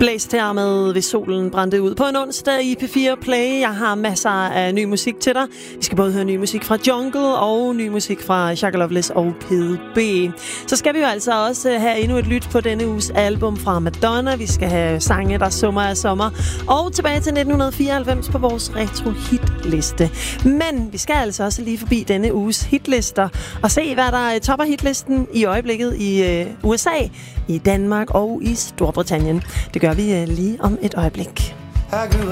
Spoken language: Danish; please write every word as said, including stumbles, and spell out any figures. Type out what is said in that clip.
Blæst her med Hvis solen brændte ud på en onsdag i P fire Play. Jeg har masser af ny musik til dig. Vi skal både høre ny musik fra Jungle og ny musik fra Shaka Loveless og P B. Så skal vi jo altså også have endnu et lyt på denne uges album fra Madonna. Vi skal have sange, der summer af sommer. Og tilbage til nitten fireoghalvfems på vores retro-hitliste. Men vi skal altså også lige forbi denne uges hitlister og se, hvad der topper hitlisten i øjeblikket i øh, U S A, i Danmark og i Storbritannien. Det gør vi lige om et øjeblik.